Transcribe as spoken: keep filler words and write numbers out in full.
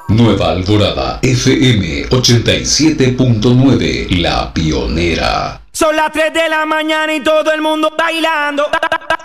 Nueva Alborada F M ochenta y siete punto nueve, la pionera. Son las tres de la mañana y todo el mundo bailando.